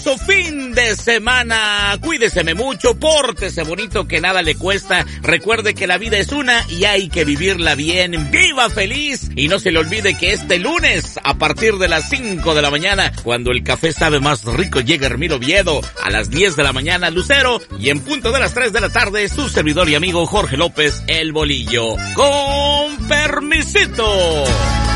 hermoso fin de semana. Cuídeseme mucho, pórtese bonito, que nada le cuesta. Recuerde que la vida es una y hay que vivirla bien. ¡Viva feliz! Y no se le olvide que este lunes, a partir de las 5 de la mañana, cuando el café sabe más rico, llega Hermilo Oviedo. A las 10 de la mañana, Lucero. Y en punto de las 3 de la tarde, su servidor y amigo Jorge López, el Bolillo. ¡Con permisito!